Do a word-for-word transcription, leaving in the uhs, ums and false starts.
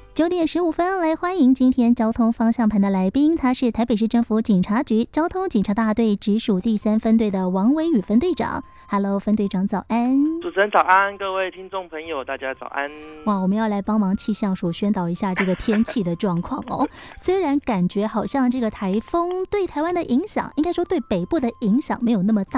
九点十五分，来欢迎今天交通方向盘的来宾，他是台北市政府警察局交通警察大队直属第三分队的王维宇分队长。Hello， 分队长早安。 主持人早安，各位听众朋友大家早安。 哇，我们要来帮忙气象署宣导一下这个天气的状况哦。虽然感觉好像这个台风对台湾的影响，应该说对北部的影响没有那么大